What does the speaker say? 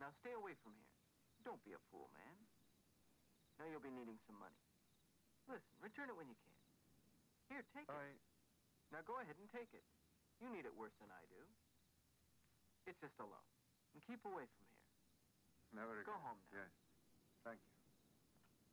Now stay away from here. Don't be a fool, man. Now you'll be needing some money. Listen, return it when you can. Here, take it. All right. Now go ahead and take it. You need it worse than I do. It's just a loan. And keep away from here. Never Go again. home now. Yes. Thank you.